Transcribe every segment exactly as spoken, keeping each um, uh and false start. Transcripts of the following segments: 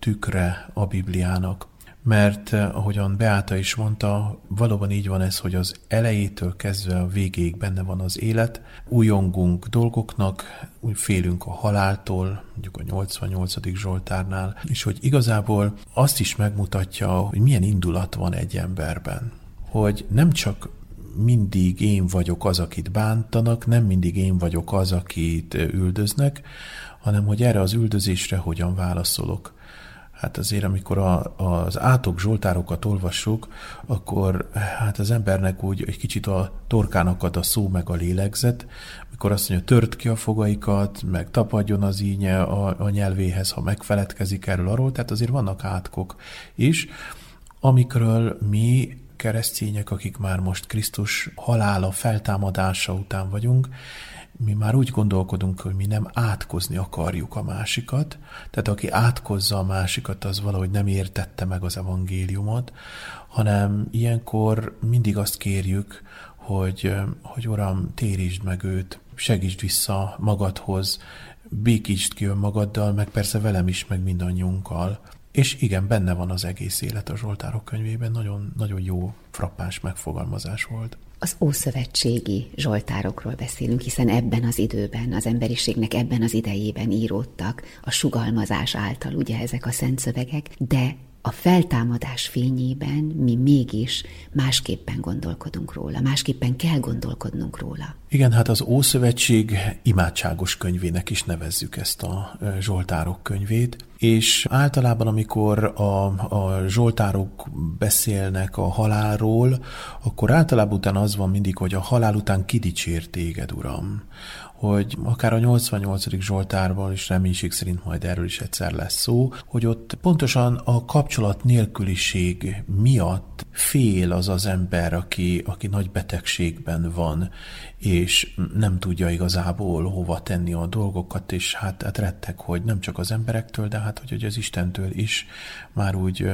tükre a Bibliának. Mert ahogyan Beáta is mondta, valóban így van ez, hogy az elejétől kezdve a végéig benne van az élet. Újongunk dolgoknak, úgy félünk a haláltól, mondjuk a nyolcvannyolcadik Zsoltárnál, és hogy igazából azt is megmutatja, hogy milyen indulat van egy emberben. Hogy nem csak mindig én vagyok az, akit bántanak, nem mindig én vagyok az, akit üldöznek, hanem hogy erre az üldözésre hogyan válaszolok. Hát azért, amikor a, az átok zsoltárokat olvassuk, akkor hát az embernek úgy egy kicsit a torkának ad a szó meg a lélegzet, amikor azt mondja, tört ki a fogaikat, meg tapadjon az ínye a, a nyelvéhez, ha megfeledkezik erről arról, tehát azért vannak átkok is, amikről mi keresztények, akik már most Krisztus halála, feltámadása után vagyunk, mi már úgy gondolkodunk, hogy mi nem átkozni akarjuk a másikat, tehát aki átkozza a másikat, az valahogy nem értette meg az evangéliumot, hanem ilyenkor mindig azt kérjük, hogy, hogy Uram, térítsd meg őt, segítsd vissza magadhoz, békítsd ki önmagaddal, meg persze velem is, meg mindannyiunkkal. És igen, benne van az egész élet a Zsoltárok könyvében, nagyon, nagyon jó, frappáns megfogalmazás volt. Az ószövetségi zsoltárokról beszélünk, hiszen ebben az időben, az emberiségnek ebben az idejében íródtak a sugalmazás által ugye ezek a szent szövegek, de a feltámadás fényében mi mégis másképpen gondolkodunk róla, másképpen kell gondolkodnunk róla. Igen, hát az Ószövetség imádságos könyvének is nevezzük ezt a Zsoltárok könyvét, és általában, amikor a, a zsoltárok beszélnek a halálról, akkor általában utána az van mindig, hogy a halál után kidicsér téged, Uram. Hogy akár a nyolcvannyolcadik Zsoltárban is reménység szerint majd erről is egyszer lesz szó, hogy ott pontosan a kapcsolat nélküliség miatt fél az az ember, aki, aki nagy betegségben van, és nem tudja igazából hova tenni a dolgokat, és hát, hát retteg, hogy nem csak az emberektől, de hát, hogy az Istentől is már úgy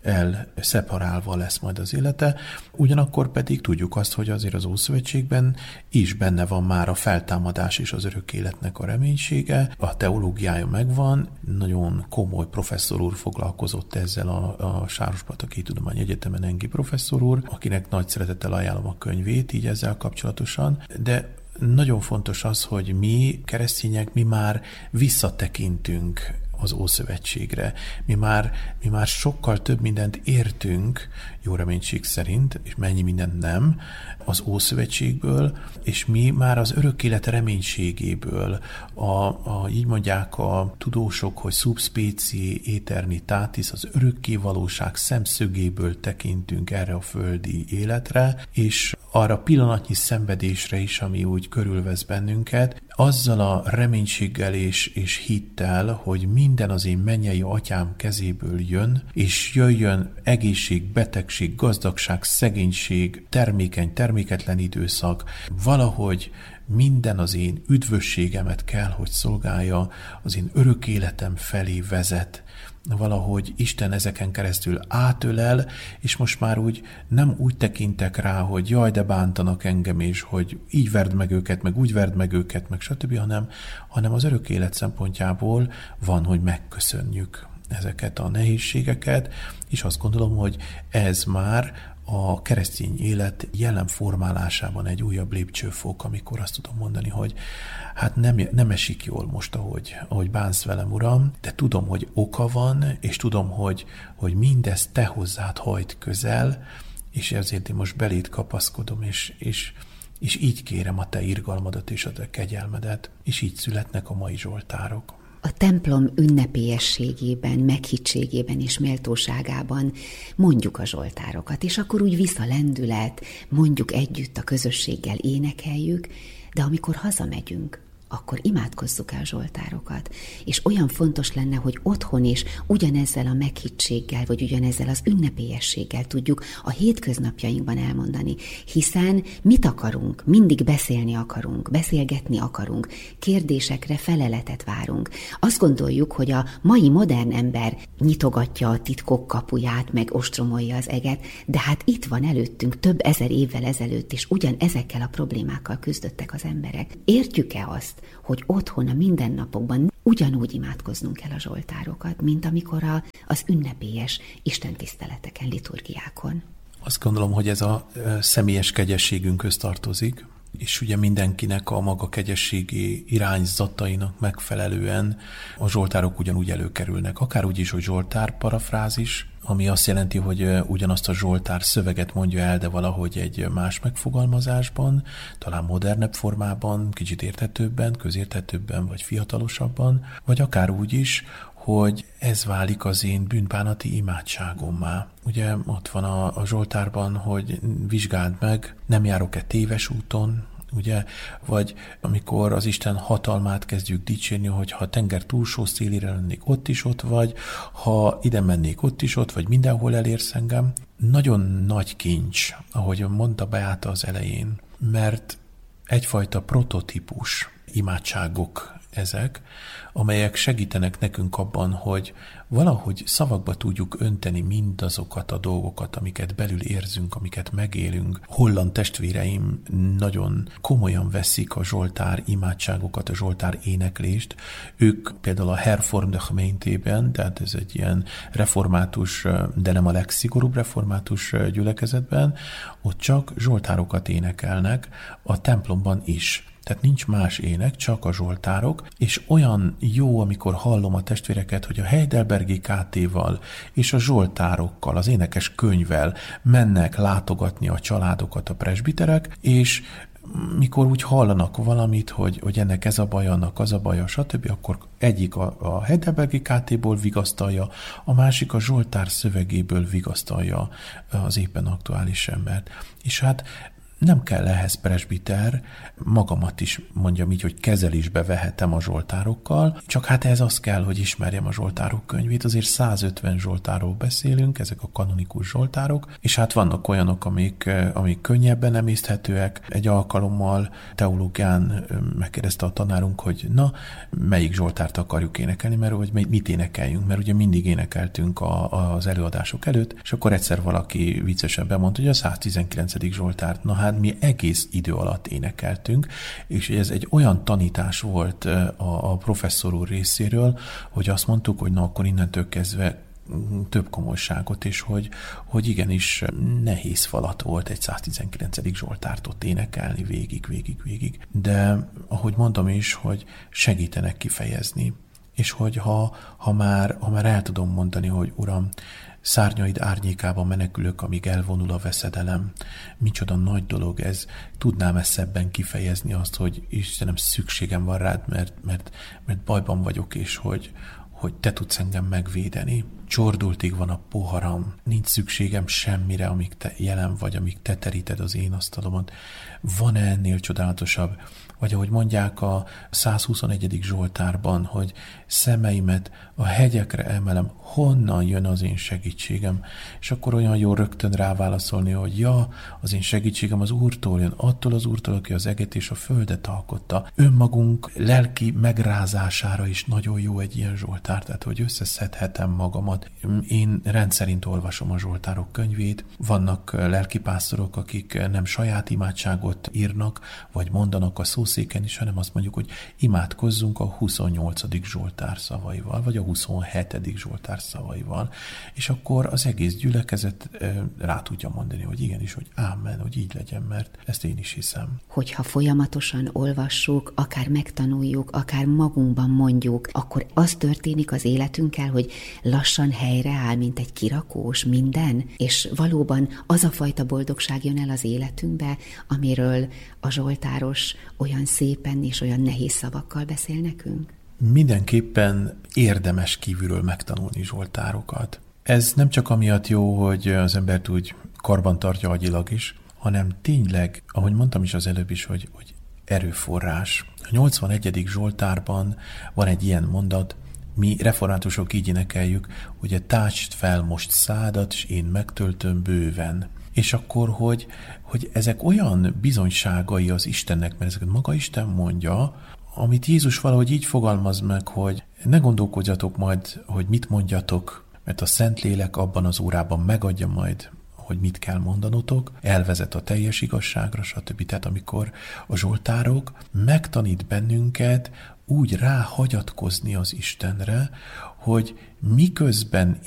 elszeparálva lesz majd az élete. Ugyanakkor pedig tudjuk azt, hogy azért az Ószövetségben is benne van már a feltámadás és az örök életnek a reménysége, a teológiája megvan, nagyon komoly professzor úr foglalkozott ezzel a, a Sárospataki Tudományegyetemen, Engi professzor úr, akinek nagy szeretettel ajánlom a könyvét, így ezzel kapcsolatosan, de nagyon fontos az, hogy mi, keresztények, mi már visszatekintünk az Ószövetségre. Mi már, mi már sokkal több mindent értünk, jó reménység szerint, és mennyi mindent nem, az Ószövetségből, és mi már az örök élet reménységéből, a, a, így mondják a tudósok, hogy subspecie aeternitatis, az örökké valóság szemszögéből tekintünk erre a földi életre, és arra pillanatnyi szenvedésre is, ami úgy körülvesz bennünket, azzal a reménységgel és, és hittel, hogy minden az én mennyei atyám kezéből jön, és jöjjön egészség, betegség, gazdagság, szegénység, termékeny, terméketlen időszak, valahogy minden az én üdvösségemet kell, hogy szolgálja, az én örök életem felé vezet. Valahogy Isten ezeken keresztül átölel, és most már úgy nem úgy tekintek rá, hogy jaj, de bántanak engem, és hogy így verd meg őket, meg úgy verd meg őket, meg stb., hanem, hanem az örök élet szempontjából van, hogy megköszönjük ezeket a nehézségeket, és azt gondolom, hogy ez már a keresztény élet jelen formálásában egy újabb lépcsőfok, amikor azt tudom mondani, hogy hát nem, nem esik jól most, ahogy, ahogy bánsz velem, Uram, de tudom, hogy oka van, és tudom, hogy, hogy mindez te hozzád hajt közel, és ezért én most beléd kapaszkodom, és, és, és így kérem a te irgalmadat és a te kegyelmedet, és így születnek a mai zsoltárok. A templom ünnepélyességében, meghittségében és méltóságában mondjuk a zsoltárokat, és akkor úgy visz a lendület, mondjuk együtt a közösséggel énekeljük, de amikor hazamegyünk, akkor imádkozzuk el zsoltárokat. És olyan fontos lenne, hogy otthon is ugyanezzel a meghittséggel, vagy ugyanezzel az ünnepélyességgel tudjuk a hétköznapjainkban elmondani. Hiszen mit akarunk? Mindig beszélni akarunk, beszélgetni akarunk, kérdésekre feleletet várunk. Azt gondoljuk, hogy a mai modern ember nyitogatja a titkok kapuját, meg ostromolja az eget, de hát itt van előttünk több ezer évvel ezelőtt, és ugyan ezekkel a problémákkal küzdöttek az emberek. Értjük-e azt, hogy otthon a mindennapokban ugyanúgy imádkoznunk kell a zsoltárokat, mint amikor a, az ünnepélyes istentiszteleteken, liturgiákon. Azt gondolom, hogy ez a személyes kegyességünkhöz tartozik, és ugye mindenkinek a maga kegyességi irányzatainak megfelelően a zsoltárok ugyanúgy előkerülnek. Akár úgy is, hogy zsoltár parafrázis, ami azt jelenti, hogy ugyanazt a zsoltár szöveget mondja el, de valahogy egy más megfogalmazásban, talán modernebb formában, kicsit érthetőbben, közérthetőbben, vagy fiatalosabban, vagy akár úgy is, hogy ez válik az én bűnbánati imádságommá. Ugye ott van a, a zsoltárban, hogy vizsgáld meg, nem járok-e téves úton, ugye, vagy amikor az Isten hatalmát kezdjük dicsérni, hogy ha a tenger túlsó szélére lennék, ott is ott vagy, ha ide mennék, ott is ott vagy, mindenhol elérsz engem. Nagyon nagy kincs, ahogy mondta Beáta az elején, mert egyfajta prototípus imádságok ezek, amelyek segítenek nekünk abban, hogy valahogy szavakba tudjuk önteni mindazokat a dolgokat, amiket belül érzünk, amiket megélünk. Holland testvéreim nagyon komolyan veszik a zsoltár imádságokat, a zsoltár éneklést. Ők például a Hervormde gemeentében, tehát ez egy ilyen református, de nem a legszigorúbb református gyülekezetben, ott csak zsoltárokat énekelnek, a templomban is. Tehát nincs más ének, csak a zsoltárok, és olyan jó, amikor hallom a testvéreket, hogy a Heidelbergi ká té-val és a zsoltárokkal, az énekes könyvvel mennek látogatni a családokat a presbiterek, és mikor úgy hallanak valamit, hogy, hogy ennek ez a baj, annak az a baja, stb., akkor egyik a, a Heidelbergi ká té-ból vigasztalja, a másik a zsoltár szövegéből vigasztalja az éppen aktuális embert. És hát nem kell ehhez presbiter, magamat is mondjam így, hogy kezelésbe vehetem a zsoltárokkal, csak hát ez az kell, hogy ismerjem a zsoltárok könyvét, azért százötven zsoltárról beszélünk, ezek a kanonikus zsoltárok, és hát vannak olyanok, amik, amik könnyebben emészthetőek. Egy alkalommal teológián megkérdezte a tanárunk, hogy na, melyik zsoltárt akarjuk énekelni, mert hogy mit énekeljünk, mert ugye mindig énekeltünk a, az előadások előtt, és akkor egyszer valaki viccesen bemondta, hogy a száztizenkilencedik zsoltárt, na hát mi egész idő alatt énekeltünk, és ez egy olyan tanítás volt a, a professzor úr részéről, hogy azt mondtuk, hogy na akkor innentől kezdve több komolyságot, és hogy, hogy igenis nehéz falat volt egy száztizenkilencedik zsoltárt ott énekelni végig, végig, végig. De ahogy mondom is, hogy segítenek kifejezni, és hogy ha, ha, már, ha már el tudom mondani, hogy Uram, szárnyaid árnyékában menekülök, amíg elvonul a veszedelem. Micsoda nagy dolog ez. Tudnám ezt szebben kifejezni azt, hogy Istenem, szükségem van rád, mert, mert, mert bajban vagyok, és hogy, hogy te tudsz engem megvédeni. Csordultig van a poharam, nincs szükségem semmire, amíg te jelen vagy, amíg te teríted az én asztalomat. Van-e ennél csodálatosabb? Vagy ahogy mondják a százhuszonegyedik zsoltárban, hogy szemeimet a hegyekre emelem, honnan jön az én segítségem? És akkor olyan jó rögtön ráválaszolni, hogy ja, az én segítségem az Úrtól jön, attól az Úrtól, aki az eget és a földet alkotta. Önmagunk lelki megrázására is nagyon jó egy ilyen zsoltár, tehát hogy összeszedhetem magamat. Én rendszerint olvasom a zsoltárok könyvét, vannak lelkipásztorok, akik nem saját imádságot írnak, vagy mondanak a szószéken is, hanem azt mondjuk, hogy imádkozzunk a huszonnyolcadik zsoltár szavaival, vagy a huszonhetedik zsoltár szavaival, és akkor az egész gyülekezet rá tudja mondani, hogy igenis, hogy ámen, hogy így legyen, mert ezt én is hiszem. Hogyha folyamatosan olvassuk, akár megtanuljuk, akár magunkban mondjuk, akkor az történik az életünkkel, hogy lassan helyreáll, mint egy kirakós minden, és valóban az a fajta boldogság jön el az életünkbe, amiről a zsoltáros olyan szépen és olyan nehéz szavakkal beszél nekünk? Mindenképpen érdemes kívülről megtanulni zsoltárokat. Ez nem csak amiatt jó, hogy az embert úgy karban tartja agyilag is, hanem tényleg, ahogy mondtam is az előbb is, hogy, hogy erőforrás. A nyolcvanegyedik zsoltárban van egy ilyen mondat, mi reformátusok így énekeljük, ugye tácsd fel most szádat, és én megtöltöm bőven. És akkor, hogy, hogy ezek olyan bizonyságai az Istennek, mert ezeket maga Isten mondja, amit Jézus valahogy így fogalmaz meg, hogy ne gondolkodjatok majd, hogy mit mondjatok, mert a Szentlélek abban az órában megadja majd, hogy mit kell mondanotok, elvezet a teljes igazságra, stb. Tehát amikor a zsoltárok megtanít bennünket úgy ráhagyatkozni az Istenre, hogy miközben